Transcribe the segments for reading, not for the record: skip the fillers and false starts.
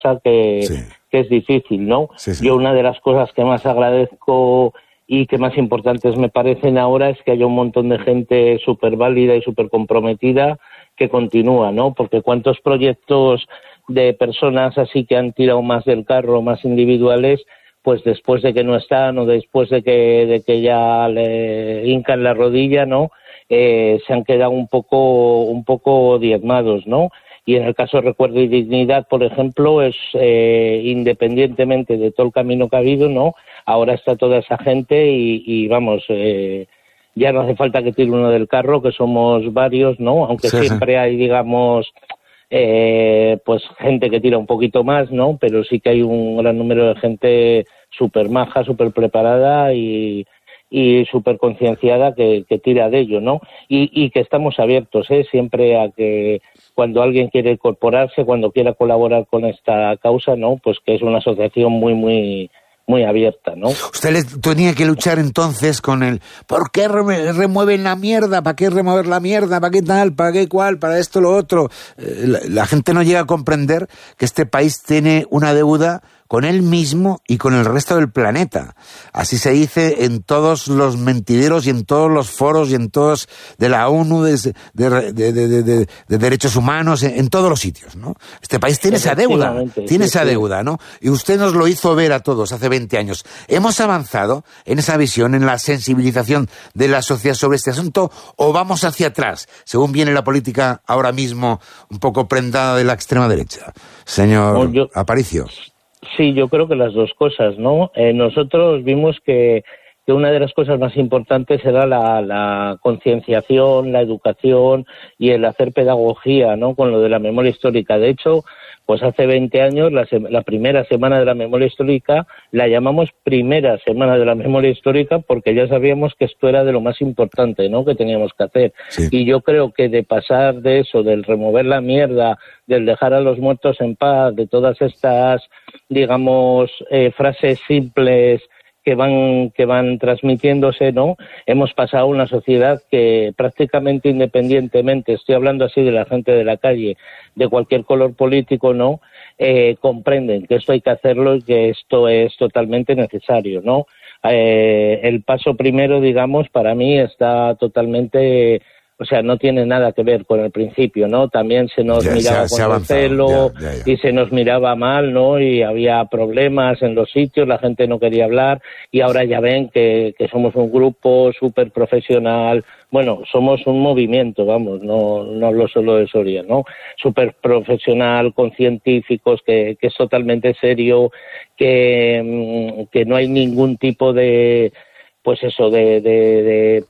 que es difícil, ¿no? Yo una de las cosas que más agradezco y que más importantes me parecen ahora es que haya un montón de gente súper válida y súper comprometida que continúa, ¿no? Porque cuántos proyectos de personas así que han tirado más del carro, más individuales, pues después de que no están o después de que ya le hincan la rodilla, ¿no? Se han quedado un poco diezmados, ¿no? Y en el caso de Recuerdo y Dignidad, por ejemplo, es independientemente de todo el camino que ha habido, ¿no? Ahora está toda esa gente y vamos, ya no hace falta que tire uno del carro, que somos varios, ¿no? Aunque siempre hay, digamos, pues gente que tira un poquito más, ¿no? Pero sí que hay un gran número de gente súper maja, súper preparada y súper concienciada que tira de ello, ¿no? Y que estamos abiertos, siempre a que cuando alguien quiere incorporarse, cuando quiera colaborar con esta causa, ¿no? Pues que es una asociación muy abierta, ¿no? Usted tenía que luchar entonces con el ¿por qué remueven la mierda? ¿Para qué remover la mierda? ¿Para qué tal? ¿Para qué cual? ¿Para esto, lo otro? La gente no llega a comprender que este país tiene una deuda con él mismo y con el resto del planeta. Así se dice en todos los mentideros y en todos los foros y en todos de la ONU, de derechos humanos, en todos los sitios, ¿no? Este país tiene esa deuda, ¿no? Y usted nos lo hizo ver a todos hace 20 años. ¿Hemos avanzado en esa visión, en la sensibilización de la sociedad sobre este asunto, o vamos hacia atrás, según viene la política ahora mismo un poco prendada de la extrema derecha? Señor Aparicio. Sí, yo creo que las dos cosas, ¿no? Nosotros vimos que una de las cosas más importantes era la concienciación, la educación y el hacer pedagogía, ¿no? Con lo de la memoria histórica. De hecho, pues hace 20 años, la primera semana de la memoria histórica, la llamamos primera semana de la memoria histórica porque ya sabíamos que esto era de lo más importante, ¿no? Que teníamos que hacer. Sí. Y yo creo que de pasar de eso, del remover la mierda, del dejar a los muertos en paz, de todas estas, digamos, frases simples que van transmitiéndose, ¿no? Hemos pasado a una sociedad que prácticamente independientemente, estoy hablando así de la gente de la calle, de cualquier color político, ¿no? Comprenden que esto hay que hacerlo y que esto es totalmente necesario, ¿no? El paso primero, digamos, para mí está totalmente... O sea, no tiene nada que ver con el principio, ¿no? También se nos miraba con recelo y se nos miraba mal, ¿no? Y había problemas en los sitios, la gente no quería hablar y ahora ya ven que somos un grupo súper profesional. Bueno, somos un movimiento, vamos, no hablo solo de Soria, ¿no? Súper profesional, con científicos, que es totalmente serio, que no hay ningún tipo de... pues eso, de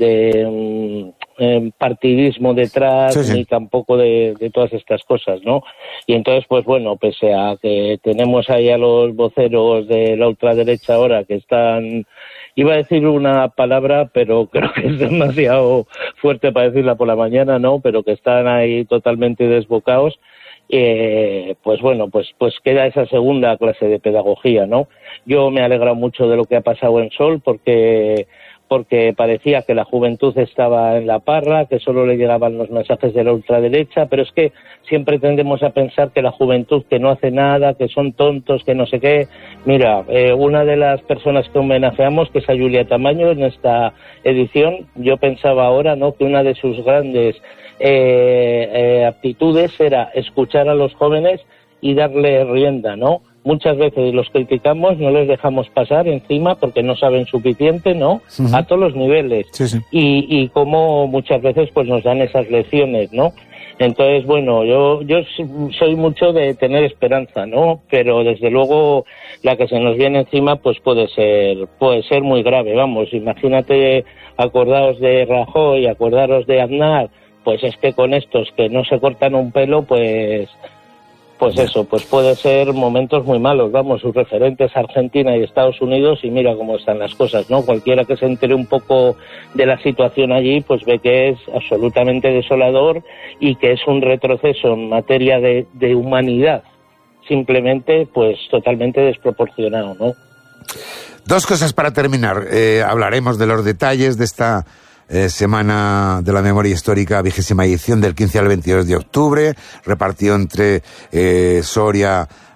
partidismo detrás, ni tampoco de todas estas cosas, ¿no? Y entonces, pues bueno, pese a que tenemos ahí a los voceros de la ultraderecha ahora que están, iba a decir una palabra, pero creo que es demasiado fuerte para decirla por la mañana, ¿no? Pero que están ahí totalmente desbocados, pues bueno, pues queda esa segunda clase de pedagogía, ¿no? Yo me he alegrado mucho de lo que ha pasado en Sol porque parecía que la juventud estaba en la parra, que solo le llegaban los mensajes de la ultraderecha, pero es que siempre tendemos a pensar que la juventud que no hace nada, que son tontos, que no sé qué. Mira, una de las personas que homenajeamos, que es a Julia Tamayo en esta edición, yo pensaba ahora, ¿no?, que una de sus grandes aptitudes era escuchar a los jóvenes y darle rienda, ¿no? Muchas veces los criticamos, no les dejamos pasar encima porque no saben suficiente, ¿no? Uh-huh. A todos los niveles. Sí, sí. Y como muchas veces pues nos dan esas lecciones, ¿no? Entonces, bueno, yo soy mucho de tener esperanza, ¿no? Pero desde luego la que se nos viene encima pues puede ser muy grave, vamos. Imagínate, acordaos de Rajoy, acordaros de Aznar, pues es que con estos que no se cortan un pelo, pues eso, pues puede ser momentos muy malos, vamos, sus referentes Argentina y Estados Unidos, y mira cómo están las cosas, ¿no? Cualquiera que se entere un poco de la situación allí, pues ve que es absolutamente desolador y que es un retroceso en materia de humanidad, simplemente, pues totalmente desproporcionado, ¿no? Dos cosas para terminar. Hablaremos de los detalles de esta Semana de la Memoria Histórica, 20ª edición, del 15 al 22 de octubre, repartido entre Soria,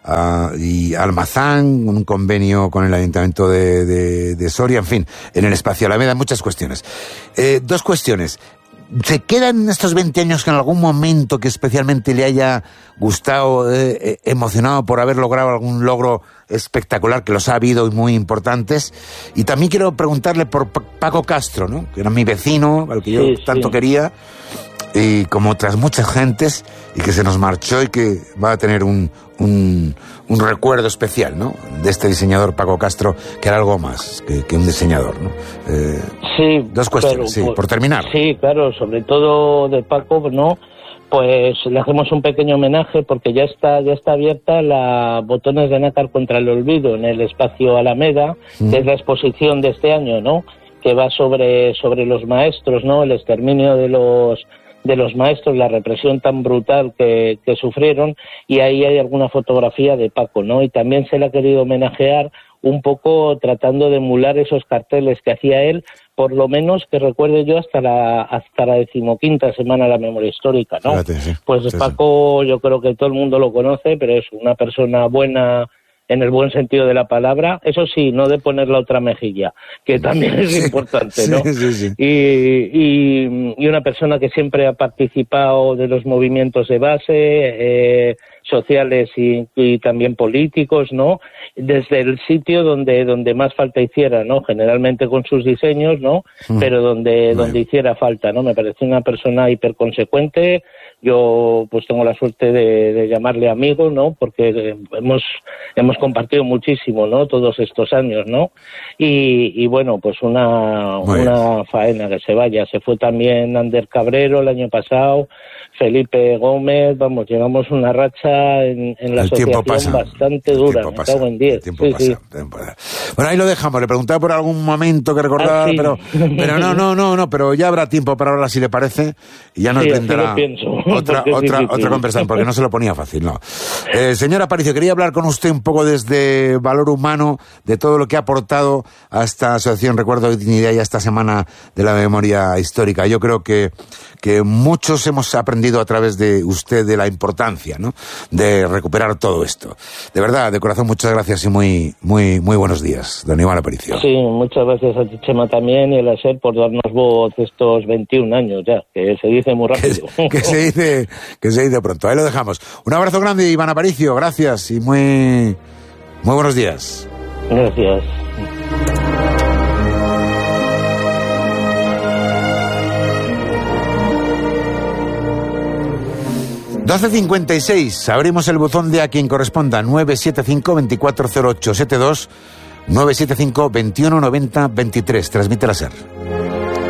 y Almazán, un convenio con el Ayuntamiento de Soria, en fin, en el espacio Alameda, muchas cuestiones. Dos cuestiones. ¿Se quedan estos 20 años que en algún momento que especialmente le haya gustado, emocionado por haber logrado algún logro espectacular, que los ha habido y muy importantes? Y también quiero preguntarle por Paco Castro, ¿no? Que era mi vecino, al que yo tanto quería, y como otras muchas gentes, y que se nos marchó y que va a tener un recuerdo especial, ¿no? De este diseñador Paco Castro, que era algo más que un diseñador, ¿no? Dos cuestiones, pero, por terminar. Sí, claro, sobre todo de Paco, ¿no? Pues le hacemos un pequeño homenaje porque ya está abierta la Botones de Nácar contra el Olvido en el espacio Alameda, que es la exposición de este año, ¿no? Que va sobre los maestros, ¿no? El exterminio de los maestros, la represión tan brutal que sufrieron, y ahí hay alguna fotografía de Paco, ¿no? Y también se le ha querido homenajear un poco tratando de emular esos carteles que hacía él, por lo menos que recuerde yo hasta la 15ª semana de la memoria histórica, ¿no? Fíjate, sí. Pues sí, Paco, yo creo que todo el mundo lo conoce, pero es una persona buena en el buen sentido de la palabra, eso sí, no de poner la otra mejilla, que también es importante, ¿no? Sí. Y una persona que siempre ha participado de los movimientos de base, sociales y también políticos, ¿no? Desde el sitio donde más falta hiciera, ¿no? Generalmente con sus diseños, ¿no? Pero donde hiciera falta, ¿no? Me parece una persona hiperconsecuente. Yo pues tengo la suerte de llamarle amigo, ¿no? Porque hemos compartido muchísimo, ¿no? Todos estos años, ¿no? Y bueno, pues una faena que se vaya. Se fue también Ander Cabrero el año pasado, Felipe Gómez, vamos, llevamos una racha en la asociación bastante dura, me cago en 10. Bueno, ahí lo dejamos, le preguntaba por algún momento que recordar, sí. pero no, pero ya habrá tiempo para ahora si le parece, y ya nos vendrá otra conversación, porque no se lo ponía fácil, ¿no? Señora Aparicio, quería hablar con usted un poco desde valor humano, de todo lo que ha aportado a esta asociación Recuerdo y Dignidad y a esta Semana de la Memoria Histórica. Yo creo que muchos hemos aprendido a través de usted de la importancia, ¿no? De recuperar todo esto. De verdad, de corazón, muchas gracias y muy buenos días, don Iván Aparicio. Sí, muchas gracias a ti, Chema, también, y a la SER por darnos voz estos 21 años ya, que se dice muy rápido. Que se dice pronto. Ahí lo dejamos. Un abrazo grande, Iván Aparicio, gracias y muy buenos días. Gracias. $12.56, abrimos el buzón de a quien corresponda, 975-240872, 975-2190-23, transmite la SER.